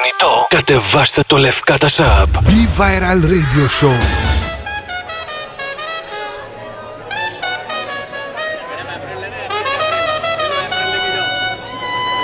κινητό, κατεβάστε το Λευκάτας App. Be Viral Radio Show.